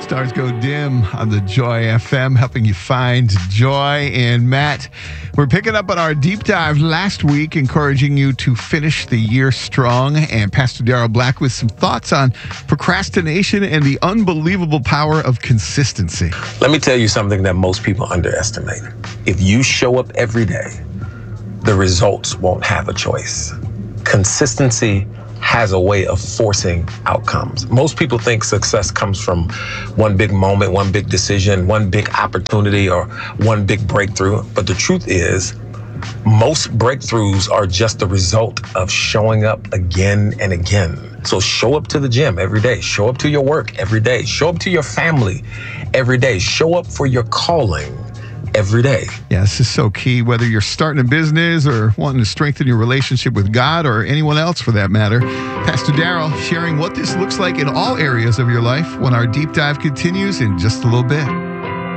Stars go dim on the Joy FM, helping you find joy. And Matt, we're picking up on our deep dive last week, encouraging you to finish the year strong. And Pastor Darrell Black with some thoughts on procrastination and the unbelievable power of consistency. Let me tell you something that most people underestimate. If you show up every day, the results won't have a choice. Consistency has a way of forcing outcomes. Most people think success comes from one big moment, one big decision, one big opportunity, or one big breakthrough. But the truth is, most breakthroughs are just the result of showing up again and again. So show up to the gym every day. Show up to your work every day. Show up to your family every day. Show up for your calling every day. Yeah, this is so key, whether you're starting a business or wanting to strengthen your relationship with God or anyone else for that matter. Pastor Darrell sharing what this looks like in all areas of your life when our deep dive continues in just a little bit.